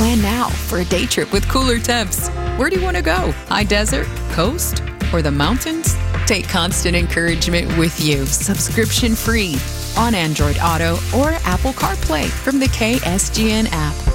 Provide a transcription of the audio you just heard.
Plan now for a day trip with cooler temps. Where do you want to go? High desert, coast, or the mountains? Take constant encouragement with you, subscription free, on Android Auto or Apple CarPlay from the KSGN app.